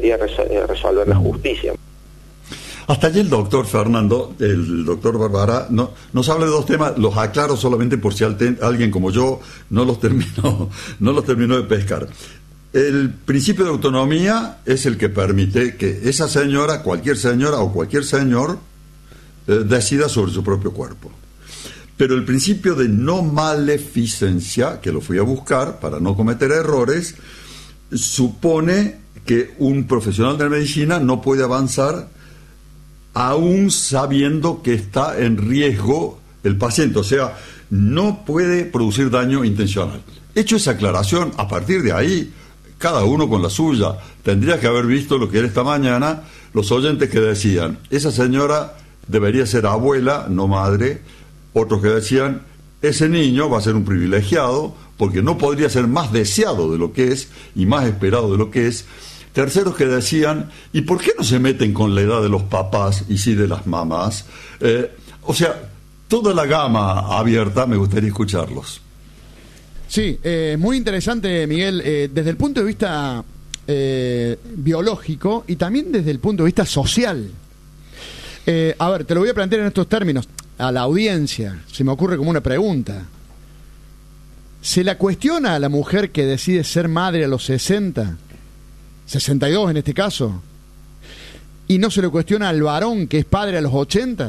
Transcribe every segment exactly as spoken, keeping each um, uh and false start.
debería resol- resolver la justicia. Hasta allí el doctor Fernando, el doctor Bárbara, no, nos habla de dos temas, los aclaro solamente por si alten, alguien como yo no los terminó, no los terminó de pescar. El principio de autonomía es el que permite que esa señora, cualquier señora o cualquier señor, eh, decida sobre su propio cuerpo. Pero el principio de no maleficencia, que lo fui a buscar para no cometer errores, supone que un profesional de la medicina no puede avanzar aún sabiendo que está en riesgo el paciente, o sea, no puede producir daño intencional. Hecho esa aclaración, a partir de ahí, cada uno con la suya. Tendría que haber visto lo que era esta mañana, los oyentes que decían, esa señora debería ser abuela, no madre, otros que decían, ese niño va a ser un privilegiado, porque no podría ser más deseado de lo que es, y más esperado de lo que es. Terceros que decían, ¿y por qué no se meten con la edad de los papás y sí de las mamás? Eh, o sea, toda la gama abierta, me gustaría escucharlos. Sí, eh, muy interesante, Miguel, eh, desde el punto de vista eh, biológico y también desde el punto de vista social. Eh, a ver, te lo voy a plantear en estos términos. A la audiencia, se me ocurre como una pregunta. ¿Se la cuestiona a la mujer que decide ser madre a los sesenta? sesenta y dos en este caso, y no se le cuestiona al varón que es padre a los ochenta.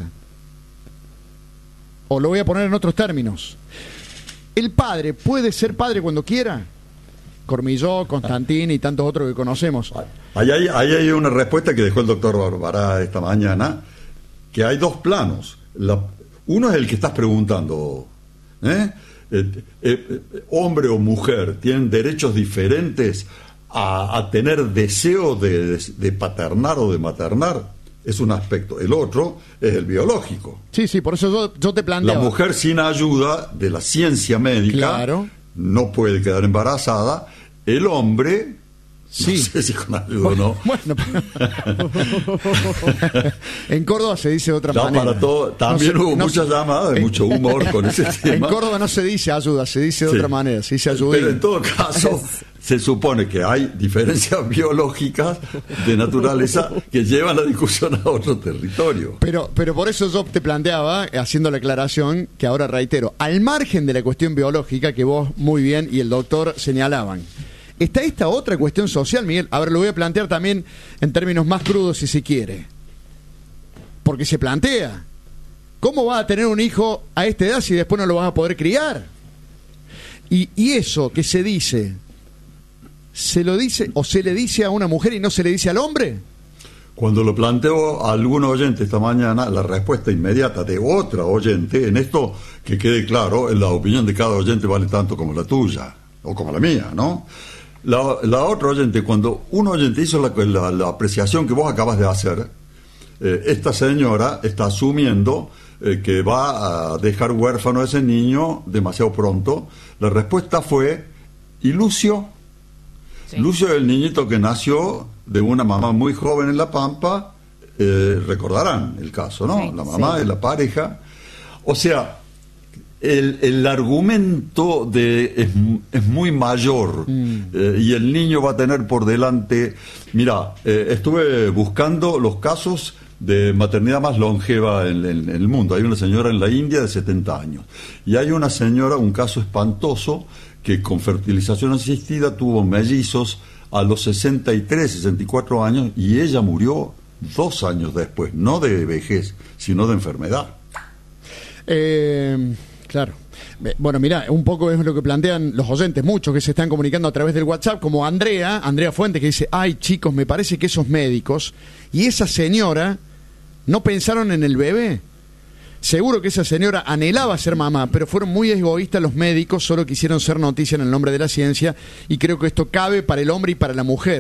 O lo voy a poner en otros términos, ¿el padre puede ser padre cuando quiera? Cormilló, Constantín y tantos otros que conocemos. Ahí hay, ahí hay una respuesta que dejó el doctor Bárbara esta mañana, que hay dos planos. La, uno es el que estás preguntando, ¿eh? Eh, eh, eh, hombre o mujer tienen derechos diferentes A, a tener deseo de, de, de paternar o de maternar, es un aspecto. El otro es el biológico. Sí, sí, por eso yo, yo te planteo. La mujer sin ayuda de la ciencia médica, claro, no puede quedar embarazada. El hombre, sí, no sé si con ayuda o no. Bueno, en Córdoba se dice de otra no, manera. Para todo, también no se, hubo no muchas se, llamadas de en, mucho humor con ese tema. En Córdoba no se dice ayuda, se dice de sí, otra manera, se dice ayuda. Pero en todo caso, se supone que hay diferencias biológicas de naturaleza que llevan la discusión a otro territorio. Pero, pero por eso yo te planteaba, haciendo la aclaración, que ahora reitero, al margen de la cuestión biológica que vos muy bien y el doctor señalaban, está esta otra cuestión social, Miguel. A ver, lo voy a plantear también en términos más crudos, si se quiere. Porque se plantea, ¿cómo vas a tener un hijo a esta edad si después no lo vas a poder criar? Y, y eso que se dice, ¿se lo dice o se le dice a una mujer y no se le dice al hombre? Cuando lo planteó a algún oyente esta mañana, la respuesta inmediata de otra oyente, en esto que quede claro, la opinión de cada oyente vale tanto como la tuya, o como la mía, ¿no? La, la otra oyente, cuando un oyente hizo la, la, la apreciación que vos acabas de hacer, eh, esta señora está asumiendo eh, que va a dejar huérfano a ese niño demasiado pronto. La respuesta fue, ¿y Lucio? Sí. Lucio es el niñito que nació de una mamá muy joven en La Pampa, eh, recordarán el caso, ¿no? Sí, la mamá sí. de la pareja. O sea, el, el argumento de es, es muy mayor mm. eh, y el niño va a tener por delante... Mira, eh, estuve buscando los casos de maternidad más longeva en, en, en el mundo. Hay una señora en la India de setenta años y hay una señora, un caso espantoso, que con fertilización asistida tuvo mellizos a los sesenta y tres, sesenta y cuatro años y ella murió dos años después, no de vejez, sino de enfermedad. Eh, claro. Bueno, mira, un poco es lo que plantean los oyentes, muchos que se están comunicando a través del WhatsApp, como Andrea, Andrea Fuentes, que dice, ay chicos, me parece que esos médicos y esa señora no pensaron en el bebé. Seguro que esa señora anhelaba ser mamá, pero fueron muy egoístas los médicos, solo quisieron ser noticia en el nombre de la ciencia, y creo que esto cabe para el hombre y para la mujer.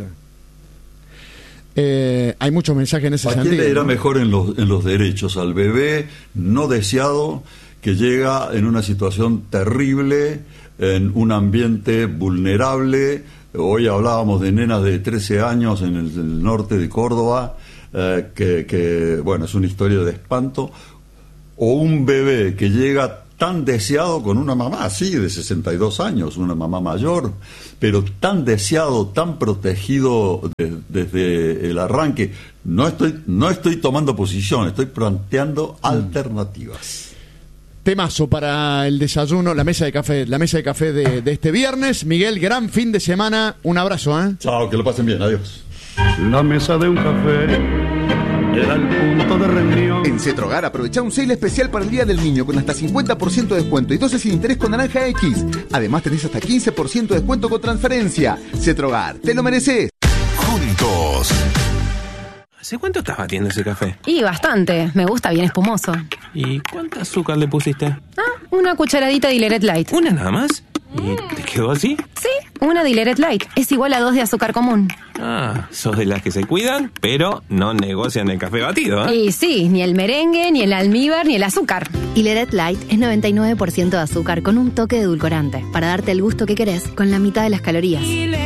Eh, hay muchos mensajes en ese sentido. ¿A quién le irá ¿no? mejor en los, en los derechos? Al bebé no deseado que llega en una situación terrible, en un ambiente vulnerable. Hoy hablábamos de nenas de trece años en el, en el norte de Córdoba, eh, que, que, bueno, es una historia de espanto. O un bebé que llega tan deseado con una mamá, sí, de sesenta y dos años, una mamá mayor, pero tan deseado, tan protegido de, desde el arranque. No estoy, no estoy tomando posición, estoy planteando mm. alternativas. Temazo para el desayuno, la mesa de café, la mesa de café de, de este viernes. Miguel, gran fin de semana. Un abrazo, ¿eh? Chao, que lo pasen bien, adiós. La mesa de un café era el punto de reunión. En Cetrogar aprovecha un sale especial para el Día del Niño con hasta cincuenta por ciento de descuento y doce sin interés con Naranja X. Además tenés hasta quince por ciento de descuento con transferencia. Cetrogar, te lo mereces. Juntos. ¿Hace cuánto estás batiendo ese café? Y bastante, me gusta bien espumoso. ¿Y cuánta azúcar le pusiste? Ah, una cucharadita de Hileret Light. ¿Una nada más? ¿Y te quedó así? Sí, una de Hileret Light. Es igual a dos de azúcar común. Ah, sos de las que se cuidan, pero no negocian el café batido, ¿eh? Y sí, ni el merengue, ni el almíbar, ni el azúcar. Hileret Light es noventa y nueve por ciento de azúcar con un toque de edulcorante, para darte el gusto que querés con la mitad de las calorías.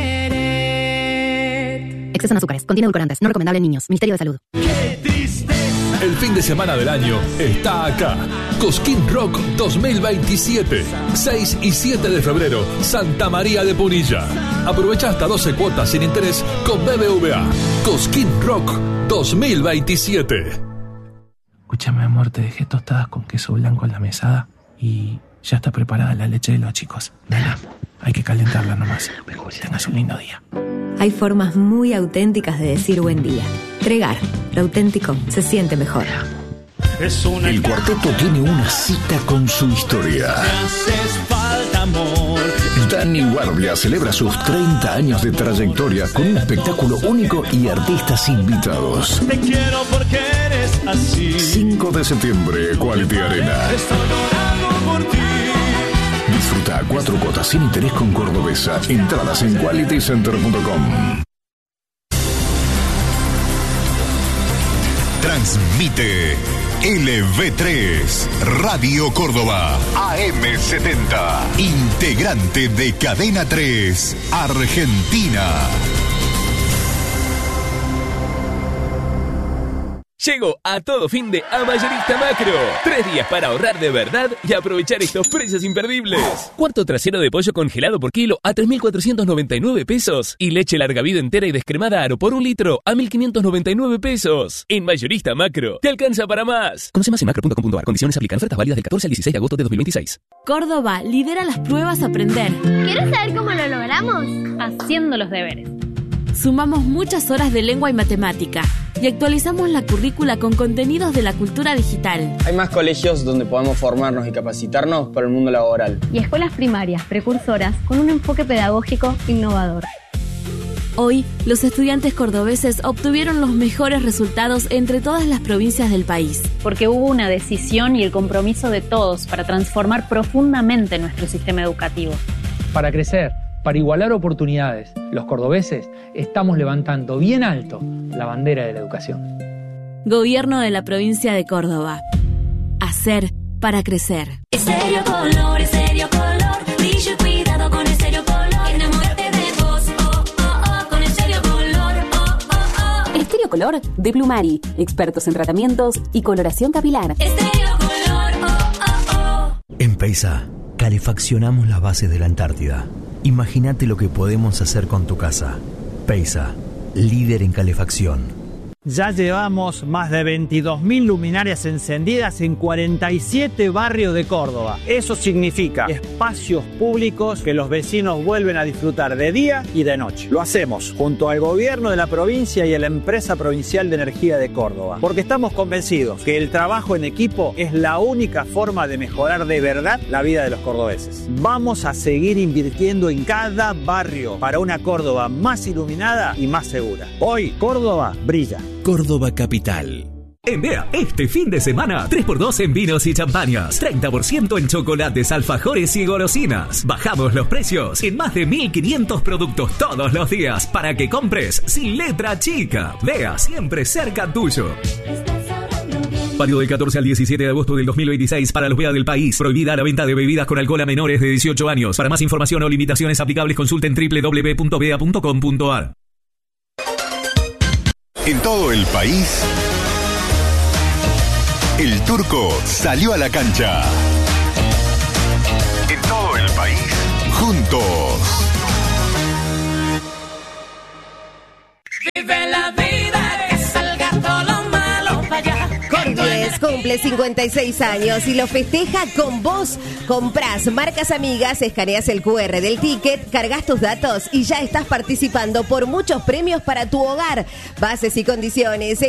Exceso en azúcares, contiene edulcorantes, no recomendable en niños. Ministerio de Salud. El fin de semana del año está acá. Cosquín Rock dos mil veintisiete. seis y siete de febrero, Santa María de Punilla. Aprovecha hasta doce cuotas sin interés con B B V A. Cosquín Rock dos mil veintisiete. Escúchame, amor, te dejé tostadas con queso blanco en la mesada y ya está preparada la leche de los chicos. Dale, hay que calentarla nomás. Tengas un lindo día. Hay formas muy auténticas de decir buen día. Tregar, lo auténtico se siente mejor. El cuarteto tiene una cita con su historia. Dani Guardia celebra sus treinta años de trayectoria con un espectáculo único y artistas invitados. Te quiero porque eres así. cinco de septiembre, Quality Arena. Estoy llorando por ti. Disfruta cuatro cuotas sin interés con Cordobesa. Entradas en quality center punto com. Transmite L V tres, Radio Córdoba, A M setenta, integrante de Cadena tres, Argentina. Llegó a todo fin de a Mayorista Macro. Tres días para ahorrar de verdad y aprovechar estos precios imperdibles. Cuarto trasero de pollo congelado por kilo a tres mil cuatrocientos noventa y nueve pesos. Y leche larga vida entera y descremada Aro por un litro a mil quinientos noventa y nueve pesos. En Mayorista Macro, te alcanza para más. Conoce más en macro punto com punto a r. Condiciones aplican. Ofertas válidas del catorce al dieciséis de agosto de dos mil veintiséis. Córdoba lidera las pruebas Aprender. ¿Quieres saber cómo lo logramos? Haciendo los deberes. Sumamos muchas horas de lengua y matemática y actualizamos la currícula con contenidos de la cultura digital. Hay más colegios donde podamos formarnos y capacitarnos para el mundo laboral. Y escuelas primarias, precursoras, con un enfoque pedagógico innovador. Hoy, los estudiantes cordobeses obtuvieron los mejores resultados entre todas las provincias del país. Porque hubo una decisión y el compromiso de todos para transformar profundamente nuestro sistema educativo. Para crecer, para igualar oportunidades, los cordobeses estamos levantando bien alto la bandera de la educación. Gobierno de la provincia de Córdoba. Hacer para crecer. Estéreo Color, Estéreo Color, brillo y cuidado con Estéreo Color. Enamórate de vos, oh, oh, oh, con Estéreo Color, oh, oh, oh. Estéreo Color de Plumari, expertos en tratamientos y coloración capilar. Estéreo Color, oh, oh, oh. En Peisa, calefaccionamos las bases de la Antártida. Imagínate lo que podemos hacer con tu casa. Peisa, líder en calefacción. Ya llevamos más de veintidós mil luminarias encendidas en cuarenta y siete barrios de Córdoba. Eso significa espacios públicos que los vecinos vuelven a disfrutar de día y de noche. Lo hacemos junto al gobierno de la provincia y a la empresa provincial de energía de Córdoba, porque estamos convencidos que el trabajo en equipo es la única forma de mejorar de verdad la vida de los cordobeses. Vamos a seguir invirtiendo en cada barrio para una Córdoba más iluminada y más segura. Hoy, Córdoba brilla. Córdoba Capital. En B E A, este fin de semana, tres por dos en vinos y champañas, treinta por ciento en chocolates, alfajores y golosinas. Bajamos los precios en más de mil quinientos productos todos los días para que compres sin letra chica. B E A, siempre cerca tuyo. Válido del catorce al diecisiete de agosto del dos mil veintiséis para los B E A del país. Prohibida la venta de bebidas con alcohol a menores de dieciocho años. Para más información o limitaciones aplicables, consulten doble u doble u doble u punto b e a punto com punto a r. En todo el país, el Turco salió a la cancha. el país juntos. Vive la vida, que salga todo lo malo para allá. Cordies cumple cincuenta y seis años y lo festeja con vos. Comprás marcas amigas, escaneas el cu erre del ticket, cargas tus datos y ya estás participando por muchos premios para tu hogar. Bases y condiciones en